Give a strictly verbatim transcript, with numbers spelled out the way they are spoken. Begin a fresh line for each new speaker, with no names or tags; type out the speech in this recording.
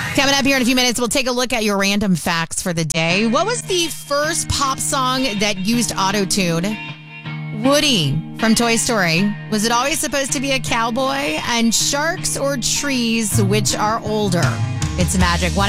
Coming up here in a few minutes, we'll take a look at your random facts for the day. What was the first pop song that used auto-tune? Woody from Toy Story. Was it always supposed to be a cowboy? And sharks or trees, which are older? It's Magic one